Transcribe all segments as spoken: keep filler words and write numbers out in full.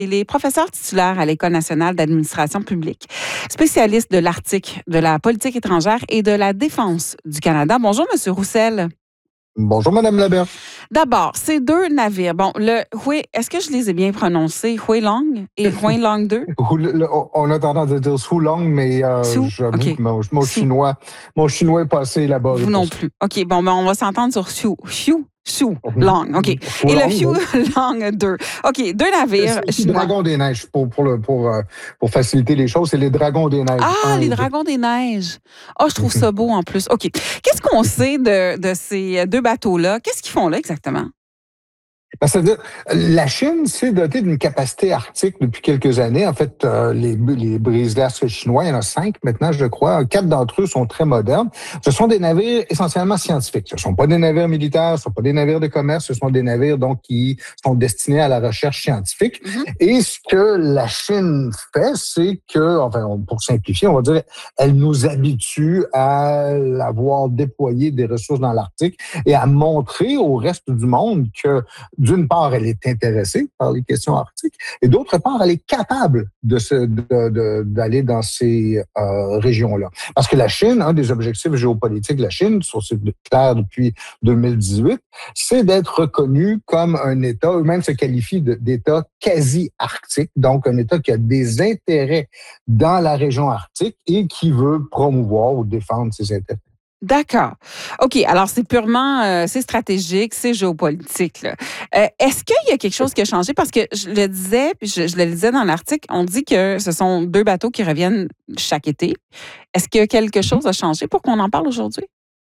Il est professeur titulaire à l'École nationale d'administration publique, spécialiste de l'Arctique, de la politique étrangère et de la défense du Canada. Bonjour, M. Roussel. Bonjour, Mme Labert. D'abord, ces deux navires, bon, le Hui, est-ce que je les ai bien prononcés? Hui Long et Hui Long deux? On a tendance à dire Su Long, mais euh, Su? j'avoue Okay. que mon, mon chinois, mon chinois est pas assez élaboré. Vous non plus. OK, bon, ben, on va s'entendre sur Su. Su? Su Long, OK. Su et Long, le Su oui. Long deux. OK, deux navires C'est chinois. les Dragons des Neiges, pour, pour, le, pour, euh, pour faciliter les choses, c'est les Dragons des Neiges. Ah, les Dragons des Neiges. Oh, je trouve ça beau en plus. OK. Qu'est-ce qu'on sait de, de ces deux bateaux-là? Qu'est-ce qu'ils font là exactement? Ben, c'est-à-dire, la Chine s'est dotée d'une capacité arctique depuis quelques années. En fait, euh, les, les brise-glaces chinois, il y en a cinq maintenant, je crois. Quatre d'entre eux sont très modernes. Ce sont des navires essentiellement scientifiques. Ce ne sont pas des navires militaires, ce ne sont pas des navires de commerce, ce sont des navires donc qui sont destinés à la recherche scientifique. Mm-hmm. Et ce que la Chine fait, c'est que, enfin, pour simplifier, on va dire, elle nous habitue à avoir déployé des ressources dans l'Arctique et à montrer au reste du monde que d'une part, elle est intéressée par les questions arctiques et d'autre part, elle est capable de se, de, de, d'aller dans ces euh, régions-là. Parce que la Chine, un des objectifs géopolitiques de la Chine, sur ce clair depuis deux mille dix-huit, c'est d'être reconnu comme un État, eux-mêmes se qualifient de, d'État quasi-arctique, donc un État qui a des intérêts dans la région arctique et qui veut promouvoir ou défendre ses intérêts. D'accord. OK. Alors, c'est purement, euh, c'est stratégique, c'est géopolitique. Là. Euh, est-ce qu'il y a quelque chose qui a changé? Parce que je le disais, puis je, je le disais dans l'article, on dit que ce sont deux bateaux qui reviennent chaque été. Est-ce que quelque chose a changé pour qu'on en parle aujourd'hui?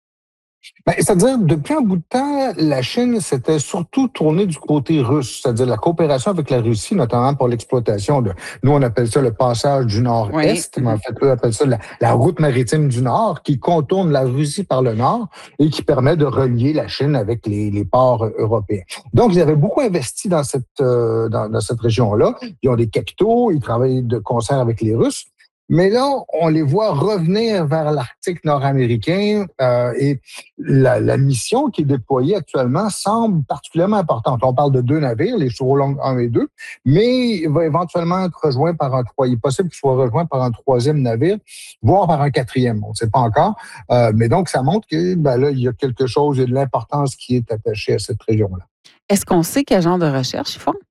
Ben, c'est-à-dire, depuis un bout de temps, la Chine s'était surtout tournée du côté russe, c'est-à-dire la coopération avec la Russie, notamment pour l'exploitation de, nous on appelle ça le passage du Nord-Est, oui. Mais en fait, eux appellent ça la, la route maritime du Nord, qui contourne la Russie par le Nord et qui permet de relier la Chine avec les, les ports européens. Donc, ils avaient beaucoup investi dans cette, euh, dans, dans cette région-là. Ils ont des capitaux, ils travaillent de concert avec les Russes. Mais là, on les voit revenir vers l'Arctique nord-américain euh, et la, la mission qui est déployée actuellement semble particulièrement importante. On parle de deux navires, les Su Long un et deux, mais il va éventuellement être rejoint par un trois. Il est possible qu'il soit rejoint par un troisième navire, voire par un quatrième. On ne sait pas encore. Euh, mais donc, ça montre que ben là, il y a quelque chose, il y a de l'importance qui est attachée à cette région-là. Est-ce qu'on sait quel genre de recherche ils font?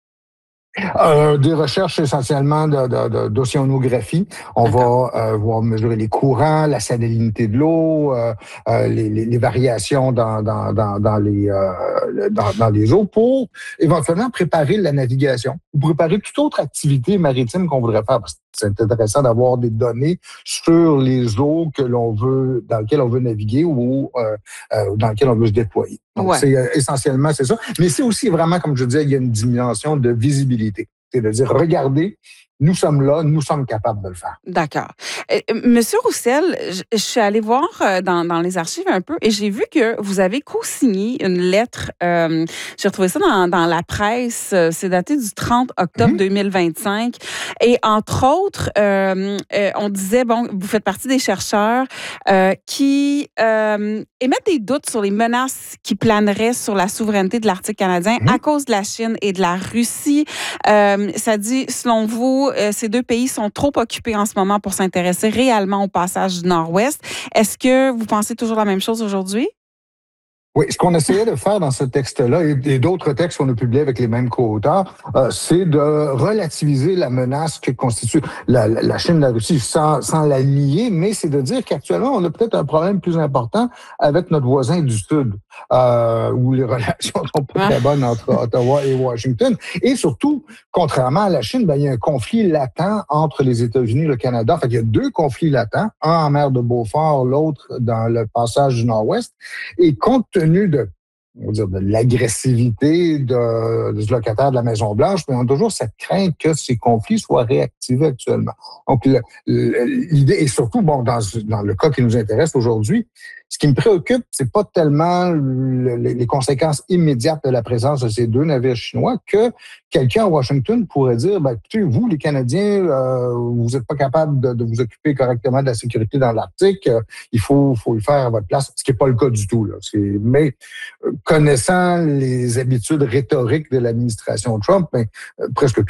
Euh, des recherches essentiellement de, de, de, d'océanographie. On D'accord. va euh, voir mesurer les courants, la salinité de l'eau, euh, euh, les, les, les variations dans, dans, dans, dans, les, euh, dans, dans les eaux pour éventuellement préparer la navigation ou préparer toute autre activité maritime qu'on voudrait faire. Parce que c'est intéressant d'avoir des données sur les eaux que l'on veut, dans lesquelles on veut naviguer ou euh, euh, dans lesquelles on veut se déployer. Donc, ouais. c'est euh, essentiellement, c'est ça. Mais c'est aussi vraiment, comme je disais, il y a une dimension de visibilité. C'est-à-dire, regardez, nous sommes là, nous sommes capables de le faire. D'accord. Euh, Monsieur Roussel, je, je suis allée voir dans, dans les archives un peu et j'ai vu que vous avez co-signé une lettre. Euh, j'ai retrouvé ça dans, dans la presse. C'est daté du trente octobre mm-hmm. deux mille vingt-cinq. Et entre autres, euh, euh, on disait, bon, vous faites partie des chercheurs euh, qui euh, émettent des doutes sur les menaces qui planeraient sur la souveraineté de l'Arctique canadien mm-hmm. à cause de la Chine et de la Russie. Euh, ça dit, selon vous, Euh, ces deux pays sont trop occupés en ce moment pour s'intéresser réellement au passage du Nord-Ouest. Est-ce que vous pensez toujours la même chose aujourd'hui? Oui, ce qu'on essayait de faire dans ce texte-là et, et d'autres textes qu'on a publiés avec les mêmes co-auteurs, euh, c'est de relativiser la menace que constitue la, la, la Chine et la Russie sans, sans la nier, mais c'est de dire qu'actuellement, on a peut-être un problème plus important avec notre voisin du Sud, euh, où les relations sont pas très bonnes entre Ottawa et Washington. Et surtout, contrairement à la Chine, ben, il y a un conflit latent entre les États-Unis et le Canada. En fait, il y a deux conflits latents, un en mer de Beaufort, l'autre dans le passage du Nord-Ouest. Et compte tenu de, on va dire, de l'agressivité de, des locataires de la Maison-Blanche, mais on a toujours cette crainte que ces conflits soient réactivés actuellement. Donc, le, le, l'idée, et surtout, bon, dans, dans le cas qui nous intéresse aujourd'hui, ce qui me préoccupe, c'est pas tellement le, les conséquences immédiates de la présence de ces deux navires chinois que quelqu'un à Washington pourrait dire, ben, écoutez, vous, les Canadiens, euh, vous n'êtes pas capables de, de vous occuper correctement de la sécurité dans l'Arctique, euh, il faut, faut le faire à votre place, ce qui n'est pas le cas du tout. Là. C'est, mais euh, connaissant les habitudes rhétoriques de l'administration Trump, ben, euh, presque